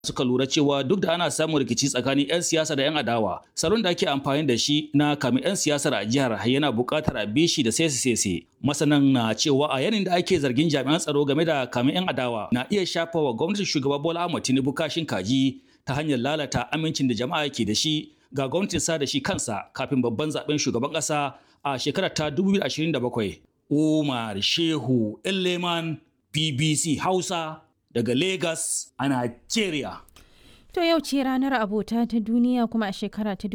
suka lura cewa duk da ana samun rikici tsakanin 'yan siyasa da 'yan adawa, salon da ake amfani da shi na kame 'yan siyasar a jihar yana buƙatar a bi shi da sese. Masanan na cewa a yanin da ake zargin jami'an tsaro game da kame 'yan adawa na iya shafa wa gwamnatin shugaba Bola Ahmed Tinubu kashin kaji ta hanyar lalata amincin da jama'a ke da shi ga gwamnatin sa da shi kansa kafin babban zaben shugaban ƙasa a shekarar ta 2027. Umar Shehu Elleman, BBC Hausa daga Lagos a Nigeria. To yau ce ranar abota ta duniya, kuma a shekara ta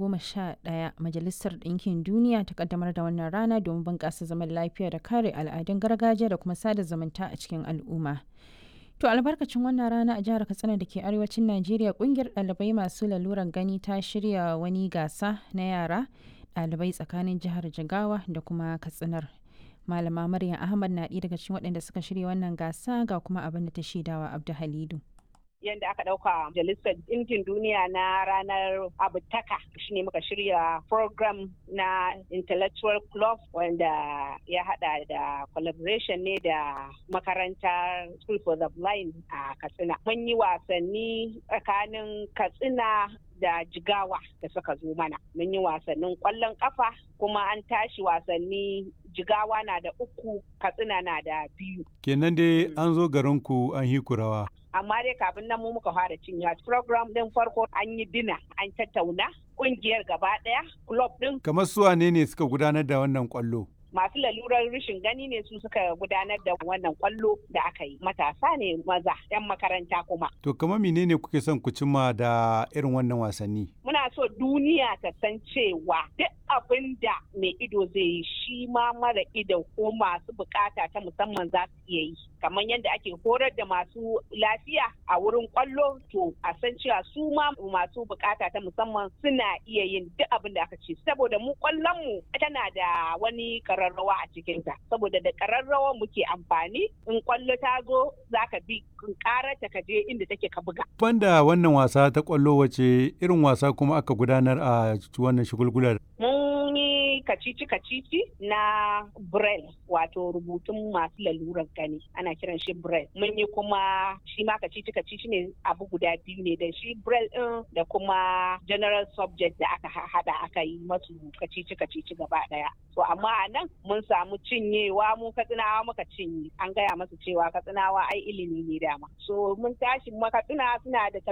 2011 Majalisar Ɗinkin Duniya ta kaddamar da wannan rana domin bunƙasa zaman lafiya da kare al'adun gargajiya da kuma sada zumunta a cikin al'umma. To albarkacin wannan rana a jihar Katsina da ke arewacin Najeriya, ƙungiyar ɗalibai masu laluran gani ta shirya wani gasa na yara ɗalibai tsakanin jihar Jigawa da kuma Katsinar. Malama Maryam Ahmad na ɗaya daga cikin waɗanda suka shirya wannan gasa, ga kuma abin da ta shaidawa Abdu Halidu. Yadda aka ɗauka Majalisar Ɗinkin Duniya na ranar abutaka shine muka shirya program na intellectual club wanda ya hada da collaboration ne da makarantar School for the Blind a Katsina. Mun yi wasanni tsakanin Katsina da Jigawa da suka zo mana. Mun yi wasannin ƙwallon ƙafa, kuma an tashi wasanni Jigawa na da 3, Katsina na da 2. Kenan dai an zo garinku an yi kurawa. Amma dai kafin nan mu muka fara cinya program din farko an yi dina, an tattauna kungiyar gaba daya, club din. Kamar su wane ne suka gudanar da wannan kwallo? Masu lalurar rashin gani ne su suka gudanar da wannan kwallo da aka yi. Matasa ne maza, 'yan makaranta kuma. To kamar menene kuke son ku cimma da irin wannan wasanni? Muna so duniya ta san cewa duk abin da mai ido zai yi shi ma mara ido ko masu bukata ta musamman za su iya yi. Kamar yadda ake horar da masu lafiya a wurin kwallo, to a san cewa su ma masu bukata ta musamman suna iya yin duk abin da aka ce. Saboda mu kwallon mu tana da wani kararrawa a cikinta, saboda da kararrawa muke amfani. In kwallo ta zo za ka bi karata ka je inda take ka buga. Banda wannan wasa ta kwallo, wace irin wasa kuma aka gudanar a wannan shagulgular? Mun yi kacici na braille, wato rubutun masu lalurar gani, ana kiran shi braille. Mun yi kuma shi ma kacici ne, abu guda biyu ne, da shi braille din da kuma general subject da aka hada aka yi masu kacici gaba daya. So amma a nan mun samu cinyewa, mu Katsinawa muka cinye. An gaya masu cewa Katsinawa ai ilimi ne dama. So mun tashi Katsina suna da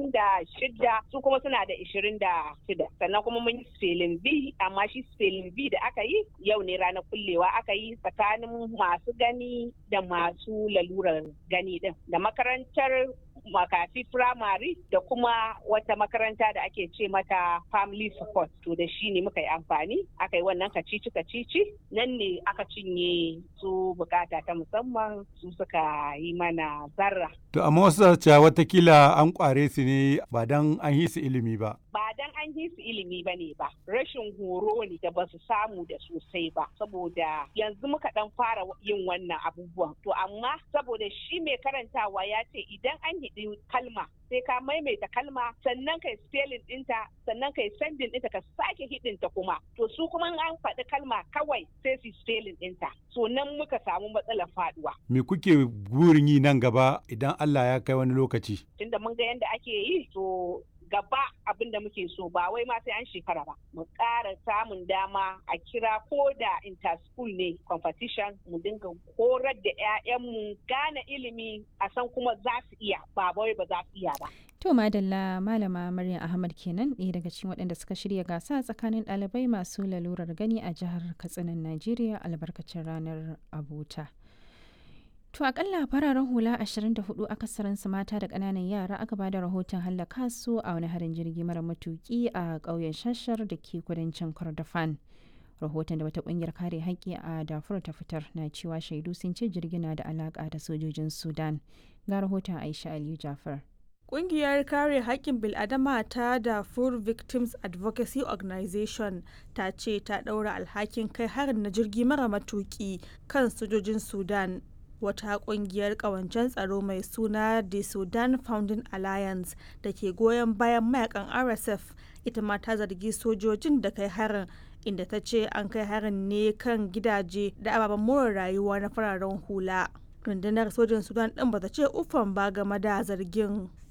36, su kuma suna da 26. Sannan kuma mun yi spelling bee, amma shi spelling bee da aka yi yau ne ranar kullewa aka yi tsakanin masu gani da masu lalurar gani din, da makarantar makafi firamare da kuma wata makaranta da ake ce mata family support. To da shi ne muka yi amfani, aka yi wannan kacici nan ne aka cinye su bukata ta musamman, su suka yi mana zarra. To amma wasu cewa watakila an kware su ne ba dan an yi su ilimi ba. Ba dan an yi su ilimi ba ne ba, rashin horo ne da ba su samu da sosai ba, saboda yanzu muka dan fara yin wannan abubuwan. To amma saboda shi mai karantawa ya ce idan an yi kalma sai ka maimaita kalma, sannan kai spelling ɗinta, sannan kai sending ɗinta, ka sake hidinta kuma. To su kuma an faɗi kalma kawai sai su spelling ɗinta. So nan muka samu matsalar faduwa. Me kuke burin yi nan gaba idan Allah ya kai wani lokaci? Tunda mun ga yadda ake yi, to gaba abin da muke so ba wai ma sai an shekara ba, mu ƙara samun dama a kira ko da inter-school ne competition, mu dinga horar da 'ya'yanmu gane ilimi, a san kuma za su iya, ba wai ba za su iya ba. To madalla, Malama Maryam Ahmad kenan, ɗaya daga cikin waɗanda suka shirya gasa tsakanin ɗalibai masu lalurar gani a jihar Katsinan Najeriya albarkacin ranar abota. To akalla fararen hula 24 akasarinsu mata da ƙananan yara aka bada rahoton hallaka su a wani harin jirgi mara matuki a ƙauyen Shashar da ke kudancin Kordofan. Rahoton da wata ƙungiyar kare haƙƙi a Darfur ta fitar na cewa shaidu sun ce jirgin na da alaƙa da sojojin Sudan. Ga rahoton Aisha Aliyu Jafar. Ƙungiyar kare haƙƙin bil'adama ta Darfur Victims Advocacy Organization ta ce ta ɗaura alhakin kai harin na jirgi mara matuki kan sojojin Sudan. Wata kungiyar kawancen tsaro mai suna The Sudan Founding Alliance da ke goyon bayan mayakan RSF ita ma ta zargi sojojin da kai harin, inda ta ce an kai harin ne kan gidaje da ababen more rayuwa na fararen hula. Rundunar sojin Sudan ɗin ba ta ce uffan ba game da zargin.